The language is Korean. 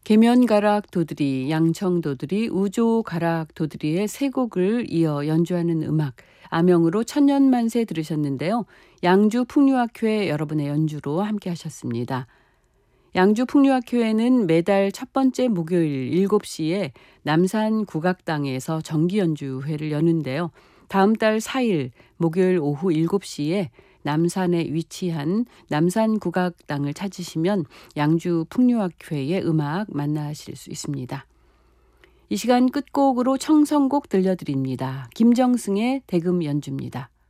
계면가락 도드리, 양청도드리, 우조가락 도드리의 세 곡을 이어 연주하는 음악, 아명으로 천년만세 들으셨는데요. 양주 풍류학회 여러분의 연주로 함께 하셨습니다. 양주 풍류학회에는 매달 첫 번째 목요일 7시에 남산 국악당에서 정기연주회를 여는데요. 다음 달 4일 목요일 오후 7시에 남산에 위치한 남산국악당을 찾으시면 양주 풍류학회의 음악 만나실 수 있습니다. 이 시간 끝곡으로 청성곡 들려드립니다. 김정승의 대금 연주입니다.